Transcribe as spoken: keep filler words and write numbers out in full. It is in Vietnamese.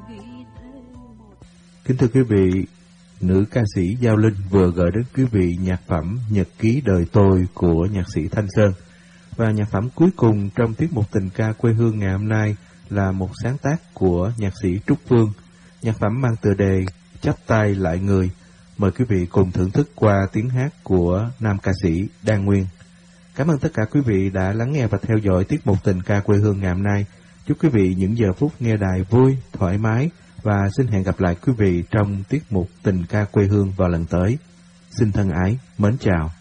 Kính thưa quý vị, nữ ca sĩ Giao Linh vừa gửi đến quý vị nhạc phẩm Nhật ký đời tôi của nhạc sĩ Thanh Sơn. Và nhạc phẩm cuối cùng trong tiết mục tình ca quê hương ngày hôm nay là một sáng tác của nhạc sĩ Trúc Phương. Nhạc phẩm mang tựa đề Chắp tay lại người. Mời quý vị cùng thưởng thức qua tiếng hát của nam ca sĩ Đan Nguyên. Cảm ơn tất cả quý vị đã lắng nghe và theo dõi tiết mục tình ca quê hương ngày hôm nay. Chúc quý vị những giờ phút nghe đài vui, thoải mái và xin hẹn gặp lại quý vị trong tiết mục tình ca quê hương vào lần tới. Xin thân ái, mến chào.